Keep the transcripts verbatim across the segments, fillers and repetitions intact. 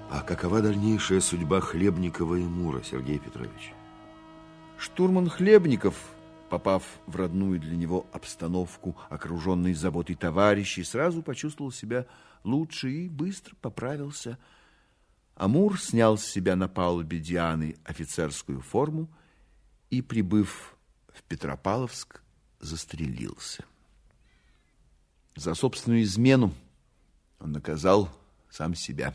А какова дальнейшая судьба Хлебникова и Мура, Сергей Петрович? Штурман Хлебников, попав в родную для него обстановку, окруженный заботой товарищей, сразу почувствовал себя лучше и быстро поправился. Амур снял с себя на палубе Дианы офицерскую форму и, прибыв в Петропавловск, застрелился. За собственную измену он наказал сам себя.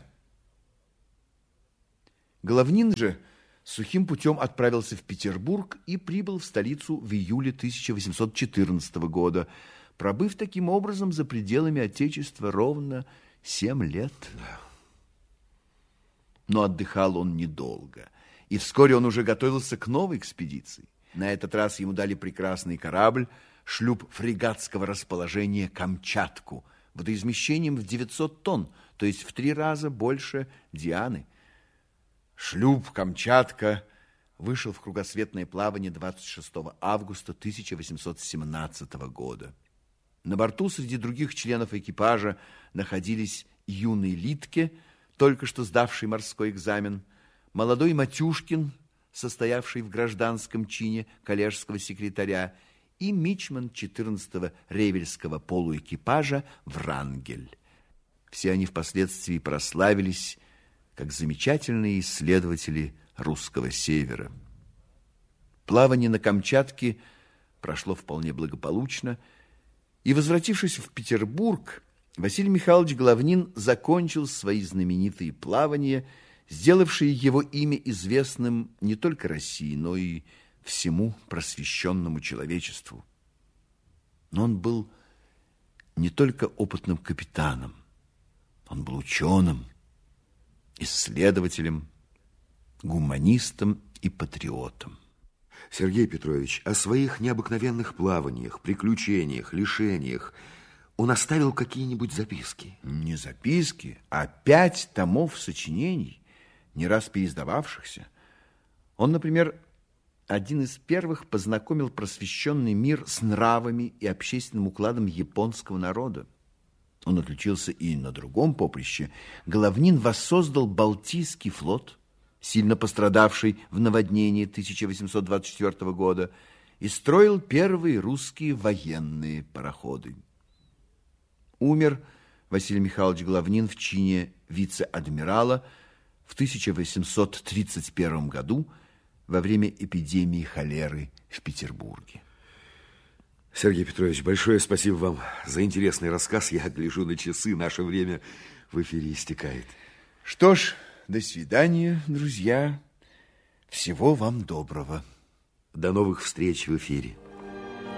Головнин же сухим путем отправился в Петербург и прибыл в столицу в июле тысяча восемьсот четырнадцатого года, пробыв таким образом за пределами Отечества ровно семь лет. Но отдыхал он недолго, и вскоре он уже готовился к новой экспедиции. На этот раз ему дали прекрасный корабль, шлюп фрегатского расположения «Камчатку», водоизмещением в девятьсот тонн, то есть в три раза больше «Дианы». Шлюп «Камчатка» вышел в кругосветное плавание двадцать шестого августа тысяча восемьсот семнадцатого года. На борту среди других членов экипажа находились юный Литке, только что сдавший морской экзамен, молодой Матюшкин, состоявший в гражданском чине коллежского секретаря, и мичман четырнадцатого ревельского полуэкипажа Врангель. Все они впоследствии прославились как замечательные исследователи русского севера. Плавание на Камчатке прошло вполне благополучно, и, возвратившись в Петербург, Василий Михайлович Головнин закончил свои знаменитые плавания, сделавшие его имя известным не только России, но и всему просвещенному человечеству. Но он был не только опытным капитаном, он был ученым, исследователем, гуманистом и патриотом. Сергей Петрович, о своих необыкновенных плаваниях, приключениях, лишениях он оставил какие-нибудь записки? Не записки, а пять томов сочинений, не раз переиздававшихся. Он, например, один из первых познакомил просвещенный мир с нравами и общественным укладом японского народа. Он отличился и на другом поприще. Головнин воссоздал Балтийский флот, сильно пострадавший в наводнении тысяча восемьсот двадцать четвёртого года, и строил первые русские военные пароходы. Умер Василий Михайлович Головнин в чине вице-адмирала в тысяча восемьсот тридцать первом году во время эпидемии холеры в Петербурге. Сергей Петрович, большое спасибо вам за интересный рассказ. Я гляжу на часы, наше время в эфире истекает. Что ж, до свидания, друзья. Всего вам доброго. До новых встреч в эфире.